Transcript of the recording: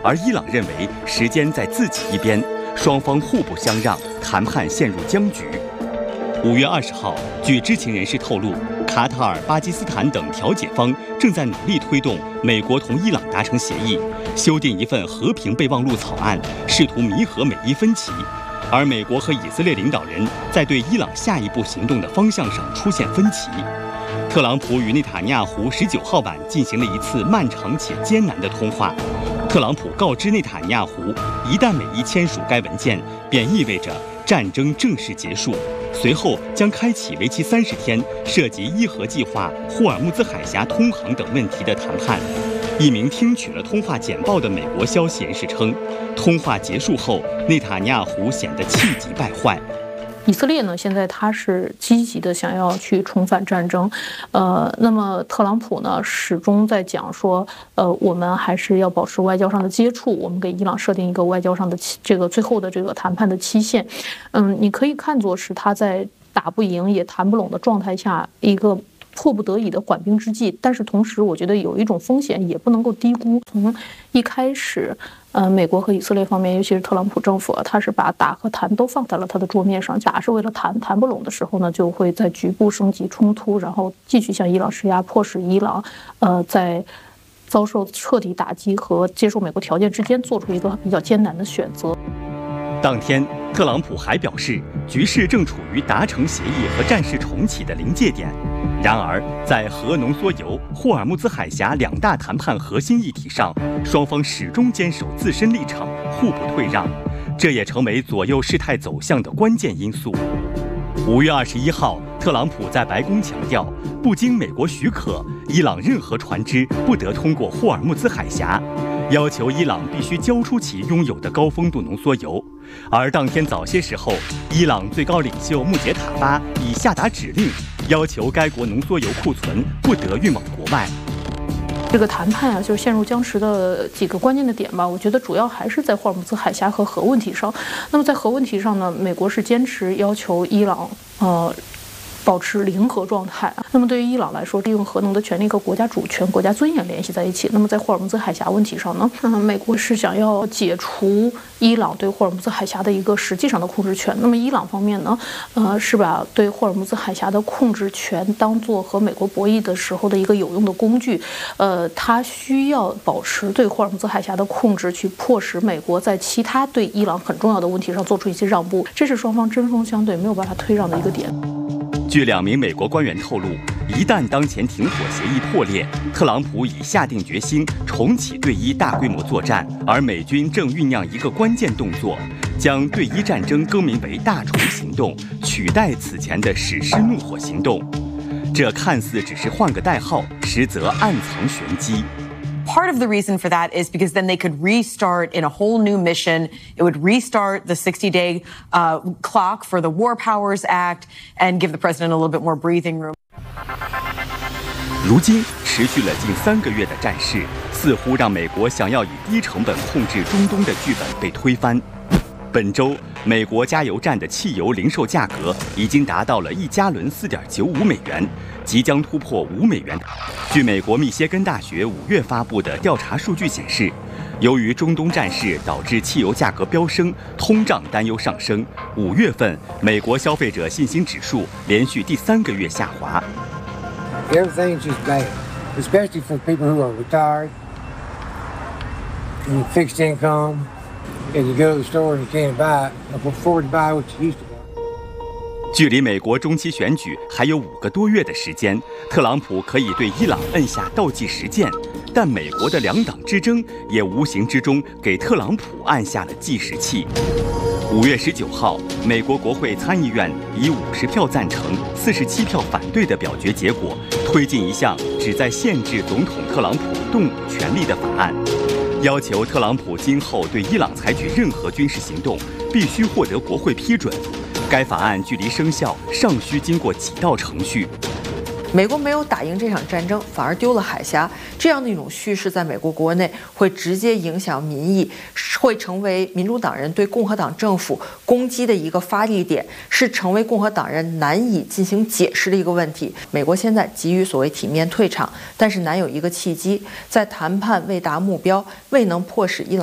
而伊朗认为时间在自己一边，双方互不相让，谈判陷入僵局。5月20号，据知情人士透露，卡塔尔、巴基斯坦等调解方正在努力推动美国同伊朗达成协议，修订一份和平备忘录草案，试图弥合美伊分歧。而美国和以色列领导人在对伊朗下一步行动的方向上出现分歧。特朗普与内塔尼亚胡19号晚进行了一次漫长且艰难的通话。特朗普告知内塔尼亚胡，一旦美伊签署该文件，便意味着战争正式结束。随后将开启为期30天、涉及伊核计划、霍尔木兹海峡通航等问题的谈判。一名听取了通话简报的美国消息人士称，通话结束后，内塔尼亚胡显得气急败坏。 以色列呢，现在他是积极的想要去重返战争，那么特朗普呢始终在讲说，我们还是要保持外交上的接触，我们给伊朗设定一个外交上的这个最后的这个谈判的期限，你可以看作是他在打不赢也谈不拢的状态下一个迫不得已的缓兵之计，但是同时我觉得有一种风险也不能够低估。从一开始，美国和以色列方面，尤其是特朗普政府，他是把打和谈都放在了他的桌面上。打是为了谈，谈不拢的时候呢，就会在局部升级冲突，然后继续向伊朗施压，迫使伊朗，在遭受彻底打击和接受美国条件之间做出一个比较艰难的选择。 当天，特朗普还表示，局势正处于达成协议和战事重启的临界点。然而，在核浓缩铀、霍尔木兹海峡2大谈判核心议题上，双方始终坚守自身立场，互不退让，这也成为左右事态走向的关键因素。5月21号，特朗普在白宫强调，不经美国许可，伊朗任何船只不得通过霍尔木兹海峡，要求伊朗必须交出其拥有的高丰度浓缩铀。而当天早些时候，伊朗最高领袖穆杰塔巴已下达指令，要求该国浓缩铀库存不得运往国外。 这个谈判啊，就是陷入僵持的几个关键的点吧。我觉得主要还是在霍尔木兹海峡和核问题上。那么在核问题上呢，美国是坚持要求伊朗保持零核状态。那么对于伊朗来说，利用核能的权利和国家主权、国家尊严联系在一起。那么在霍尔木兹海峡问题上呢，美国是想要解除伊朗对霍尔木兹海峡的一个实际上的控制权。那么伊朗方面呢，是把对霍尔木兹海峡的控制权当作和美国博弈的时候的一个有用的工具。它需要保持对霍尔木兹海峡的控制，去迫使美国在其他对伊朗很重要的问题上做出一些让步。这是双方针锋相对，没有办法退让的一个点。 据2名美国官员透露，一旦当前停火协议破裂，特朗普已下定决心重启对伊大规模作战，而美军正酝酿一个关键动作，将对伊战争更名为大虫行动，取代此前的史诗怒火行动。这看似只是换个代号，实则暗藏玄机。 Part of the reason for that is because then they could restart in a whole new mission. It would restart the 60-day clock for the War Powers Act and give the president a little bit more breathing room. 如今持续了近3个月的战事，似乎让美国想要以低成本控制中东的剧本被推翻。本周，美国加油站的汽油零售价格已经达到了1加仑4.95美元，即将突破5美元。据美国密歇根大学5月发布的调查数据显示，由于中东战事导致汽油价格飙升，通胀担忧上升，5月份美国消费者信心指数连续第3个月下滑。 Everything's just bad, especially for people who are retired and fixed income, and you go to the store and you can't afford to buy what you used to buy. 距离美国中期选举还有5个多月的时间，特朗普可以对伊朗摁下倒计时键，但美国的2党之争也无形之中给特朗普按下了计时器。5月19号，美国国会参议院以50票赞成、47票反对的表决结果，推进一项旨在限制总统特朗普动武权力的法案，要求特朗普今后对伊朗采取任何军事行动，必须获得国会批准。该法案距离生效尚需经过几道程序。 美国没有打赢这场战争，反而丢了海峡，这样的一种叙事在美国国内会直接影响民意，会成为民主党人对共和党政府攻击的一个发力点，是成为共和党人难以进行解释的一个问题。美国现在急于所谓体面退场，但是难有一个契机，在谈判未达目标，未能迫使伊朗